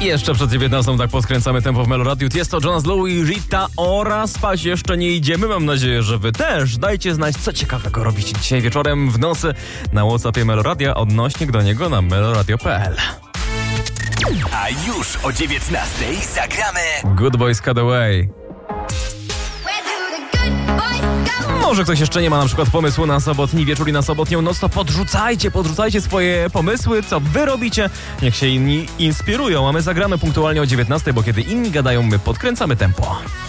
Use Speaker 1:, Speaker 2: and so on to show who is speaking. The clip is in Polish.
Speaker 1: Jeszcze przed 19 tak poskręcamy tempo w Meloradiu. Jest to Jonas Blue i Rita oraz spać jeszcze nie idziemy. Mam nadzieję, że wy też. Dajcie znać, co ciekawego robicie dzisiaj wieczorem w nocy na WhatsAppie Meloradia. Odnośnik do niego na meloradio.pl.
Speaker 2: A już o 19 zagramy
Speaker 1: Good Boys Cut Away. Może ktoś jeszcze nie ma na przykład pomysłu na sobotni wieczór i na sobotnią noc, to podrzucajcie swoje pomysły, co wy robicie. Niech się inni inspirują, a my zagramy punktualnie o 19, bo kiedy inni gadają, my podkręcamy tempo.